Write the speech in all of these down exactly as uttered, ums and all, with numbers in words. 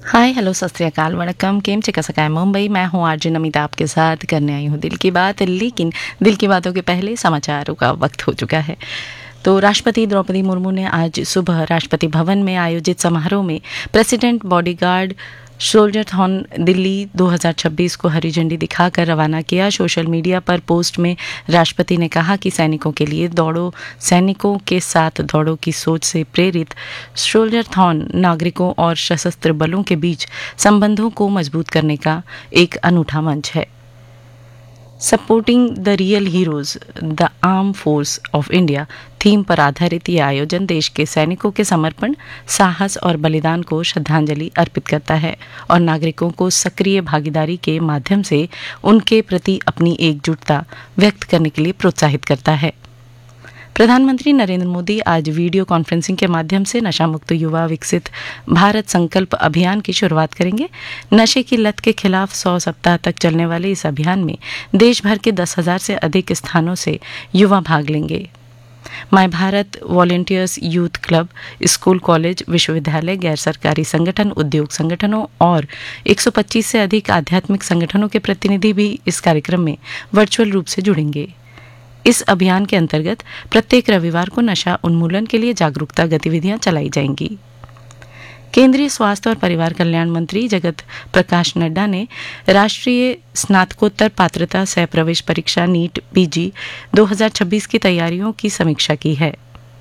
Hi hello सत श्री अकाल वणक्कम केम चिका सकाय मुंबई। मैं हूँ आरजे नमिता आपके साथ करने आई हूँ दिल की बात। लेकिन दिल की बातों के पहले समाचारों का वक्त हो चुका है। तो राष्ट्रपति द्रौपदी मुर्मू ने आज सुबह राष्ट्रपति भवन में आयोजित समारोह में प्रेसिडेंट बॉडीगार्ड शोल्जरथॉन दिल्ली दो हज़ार छब्बीस को हरी झंडी दिखाकर रवाना किया। सोशल मीडिया पर पोस्ट में राष्ट्रपति ने कहा कि सैनिकों के लिए दौड़ो, सैनिकों के साथ दौड़ो की सोच से प्रेरित शोल्जरथॉन नागरिकों और सशस्त्र बलों के बीच संबंधों को मजबूत करने का एक अनूठा मंच है। Supporting the real heroes the arm force of India theme पर आधारित ये आयोजन देश के सैनिकों के समर्पण, साहस और बलिदान को श्रद्धांजलि अर्पित करता है और नागरिकों को सक्रिय भागीदारी के माध्यम से उनके प्रति अपनी एकजुटता व्यक्त करने के लिए प्रोत्साहित करता है। प्रधानमंत्री नरेंद्र मोदी आज वीडियो कॉन्फ्रेंसिंग के माध्यम से नशा मुक्त युवा विकसित भारत संकल्प अभियान की शुरुआत करेंगे। नशे की लत के खिलाफ सौ सप्ताह तक चलने वाले इस अभियान में देश भर के दस हजार से अधिक स्थानों से युवा भाग लेंगे। My Bharat volunteers youth club, school, college, विश्वविद्यालय, गैर सरकारी संगठन, उद्योग संगठनों और एक सौ पच्चीस से अधिक आध्यात्मिक संगठनों के प्रतिनिधि भी इस कार्यक्रम में वर्चुअल रूप से जुड़ेंगे। इस अभियान के अंतर्गत प्रत्येक रविवार को नशा उन्मूलन के लिए जागरूकता गतिविधियां चलाई जाएंगी। केंद्रीय स्वास्थ्य और परिवार कल्याण मंत्री जगत प्रकाश नड्डा ने राष्ट्रीय स्नातकोत्तर पात्रता सह प्रवेश परीक्षा नीट पीजी दो हज़ार छब्बीस की तैयारियों की समीक्षा की है।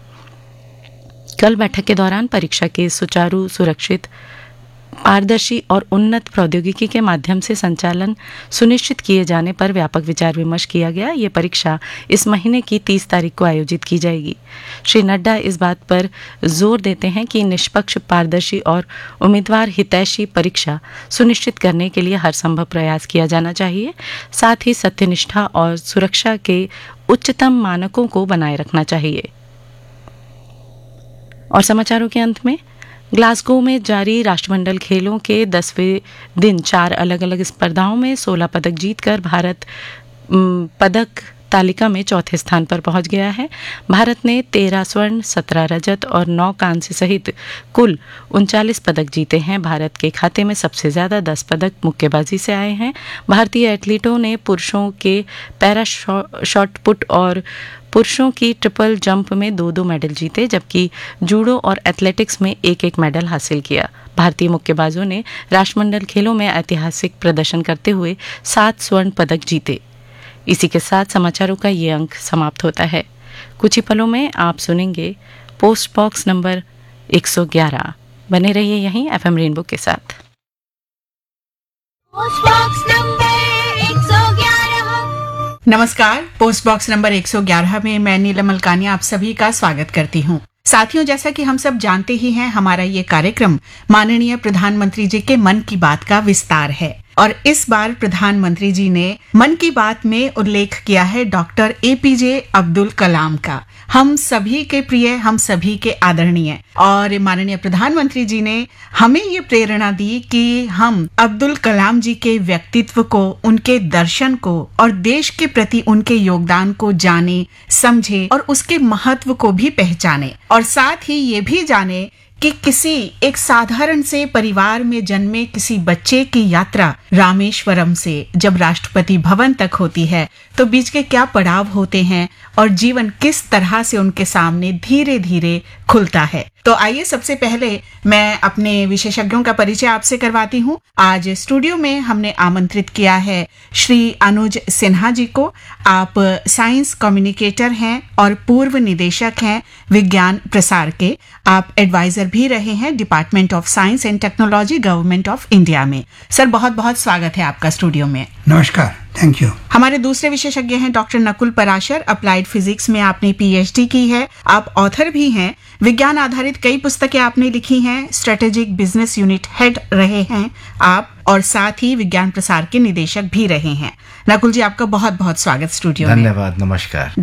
कल बैठक के दौरान परीक्षा के सुचारू, सुरक्षित, पारदर्शी और उन्नत प्रौद्योगिकी के माध्यम से संचालन सुनिश्चित किए जाने पर व्यापक विचार विमर्श किया गया। ये परीक्षा इस महीने की तीस तारीख को आयोजित की जाएगी। श्री नड्डा इस बात पर जोर देते हैं कि निष्पक्ष, पारदर्शी और उम्मीदवार हितैषी परीक्षा सुनिश्चित करने के लिए हर संभव प्रयास किया जाना चाहिए। साथ ही सत्यनिष्ठा और सुरक्षा के उच्चतम मानकों को बनाए रखना चाहिए। और समाचारों के अंत में ग्लासगो में जारी राष्ट्रमंडल खेलों के दसवें दिन चार अलग अलग स्पर्धाओं में सोलह पदक जीतकर भारत पदक तालिका में चौथे स्थान पर पहुंच गया है। भारत ने तेरह स्वर्ण, सत्रह रजत और नौ कांस्य सहित कुल उनचालीस पदक जीते हैं। भारत के खाते में सबसे ज्यादा दस पदक मुक्केबाजी से आए हैं। भारतीय एथलीटों ने पुरुषों के पैरा शॉट पुट और पुरुषों की ट्रिपल जंप में दो दो मेडल जीते, जबकि जूडो और एथलेटिक्स में एक एक मेडल हासिल किया। भारतीय मुक्केबाजों ने राष्ट्रमंडल खेलों में ऐतिहासिक प्रदर्शन करते हुए सात स्वर्ण पदक जीते। इसी के साथ समाचारों का ये अंक समाप्त होता है। कुछ ही पलों में आप सुनेंगे पोस्ट बॉक्स नंबर एक सौ ग्यारह। बने रहिए यहीं एफएम रेनबो के साथ। पोस्ट बॉक्स नंबर एक सौ ग्यारह। नमस्कार, पोस्ट बॉक्स नंबर एक सौ ग्यारह में मैं नीलम मलकानी आप सभी का स्वागत करती हूँ। साथियों, जैसा कि हम सब जानते ही हैं, हमारा ये कार्यक्रम माननीय प्रधानमंत्री जी के मन की बात का विस्तार है और इस बार प्रधानमंत्री जी ने मन की बात में उल्लेख किया है डॉक्टर एपीजे अब्दुल कलाम का। हम सभी के प्रिय, हम सभी के आदरणीय, और माननीय प्रधानमंत्री जी ने हमें ये प्रेरणा दी कि हम अब्दुल कलाम जी के व्यक्तित्व को, उनके दर्शन को और देश के प्रति उनके योगदान को जाने, समझे और उसके महत्व को भी पहचाने, और साथ ही ये भी जाने कि किसी एक साधारण से परिवार में जन्मे किसी बच्चे की यात्रा रामेश्वरम से जब राष्ट्रपति भवन तक होती है तो बीच के क्या पड़ाव होते हैं और जीवन किस तरह से उनके सामने धीरे धीरे खुलता है। तो आइए सबसे पहले मैं अपने विशेषज्ञों का परिचय आपसे करवाती हूँ। आज स्टूडियो में हमने आमंत्रित किया है श्री अनुज सिन्हा जी को। आप साइंस कम्युनिकेटर हैं और पूर्व निदेशक हैं विज्ञान प्रसार के। आप एडवाइजर भी रहे हैं department of science and technology, government of India में। सर, बहुत बहुत स्वागत है आपका स्टूडियो में। नमस्कार, थैंक यू। हमारे दूसरे विशेषज्ञ हैं doctor Nakul Parashar. Applied physics में आपने पीएचडी की है, आप ऑथर भी हैं, विज्ञान आधारित कई पुस्तकें आपने लिखी हैं, स्ट्रेटेजिक बिजनेस यूनिट हेड रहे हैं आप, और साथ ही विज्ञान प्रसार के निदेशक भी रहे हैं। नकुल जी, आपका बहुत बहुत स्वागत स्टूडियो में। धन्यवाद, नमस्कार।